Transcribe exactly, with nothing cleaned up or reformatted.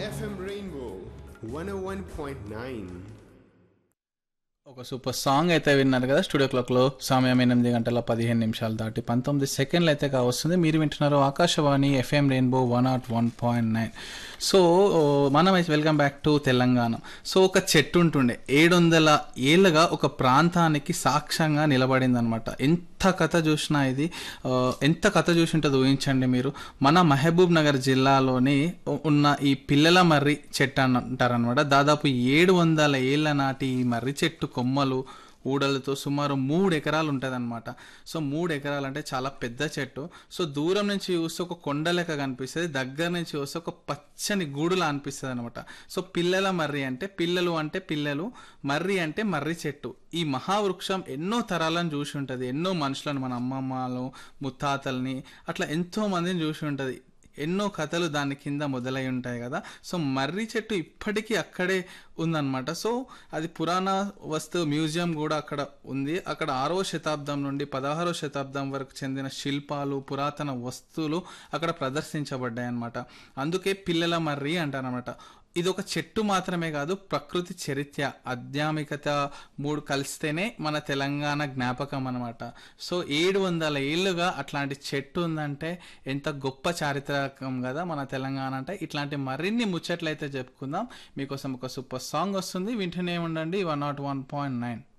F M Rainbow one oh one point nine. ఒక super song అయితే విన్నారు కదా. స్టూడియో క్లాక్లో సమయం ఎనిమిది గంటల పదిహేను నిమిషాలు దాటి పంతొమ్మిది సెకండ్లు అయితే కావస్తుంది. మీరు వింటున్నారు Akashvani FM rainbow one not one point nine. So మనం అయితే welcome back to Telangana. So ఒక చెట్టు ఉంటుండే ఏడు వందల ఏళ్ళగా ఒక ప్రాంతానికి సాక్ష్యంగా నిలబడింది అనమాట. ఎంత కథ చూసినా ఇది ఎంత కథ చూసి ఉంటుంది ఊహించండి మీరు. మన మహబూబ్ నగర్ జిల్లాలోని ఉన్న ఈ పిల్లల మర్రి చెట్టు అని అంటారనమాట. దాదాపు ఏడు వందల ఏళ్ళ నాటి ఈ మర్రి చెట్టు కొమ్మలు ఊడలతో సుమారు మూడు ఎకరాలు ఉంటుంది అనమాట. సో మూడు ఎకరాలు అంటే చాలా పెద్ద చెట్టు. సో దూరం నుంచి చూస్తే ఒక కొండ లెక్క కనిపిస్తుంది, దగ్గర నుంచి చూస్తే ఒక పచ్చని గూడులా అనిపిస్తుంది అనమాట. సో పిల్లల మర్రి అంటే పిల్లలు అంటే పిల్లలు, మర్రి అంటే మర్రి చెట్టు. ఈ మహావృక్షం ఎన్నో తరాలను చూసి ఉంటుంది, ఎన్నో మనుషులను, మన అమ్మమ్మలు ముత్తాతల్ని అట్లా ఎంతో మందిని చూసి ఉంటుంది. ఎన్నో కథలు దాని కింద మొదలై ఉంటాయి కదా. సో మర్రి చెట్టు ఇప్పటికీ అక్కడే ఉందన్నమాట. సో అది పురాణ వస్తు మ్యూజియం కూడా అక్కడ ఉంది. అక్కడ ఆరవ శతాబ్దం నుండి పదహారవ శతాబ్దం వరకు చెందిన శిల్పాలు, పురాతన వస్తువులు అక్కడ ప్రదర్శించబడ్డాయి అన్నమాట. అందుకే పిల్లల మర్రి అంటారనమాట. ఇది ఒక చెట్టు మాత్రమే కాదు, ప్రకృతి చరిత్ర, ఆధ్యాత్మికత మూడు కలిస్తేనే మన తెలంగాణ జ్ఞాపకం అనమాట. సో ఏడు వందల ఏళ్ళుగా అట్లాంటి చెట్టు ఉందంటే ఎంత గొప్ప చారిత్రకం కదా మన తెలంగాణ అంటే. ఇట్లాంటి మరిన్ని ముచ్చట్లయితే చెప్పుకుందాం. మీకోసం ఒక సూపర్ సాంగ్ వస్తుంది, వింటూనే ఉండండి one not one point nine.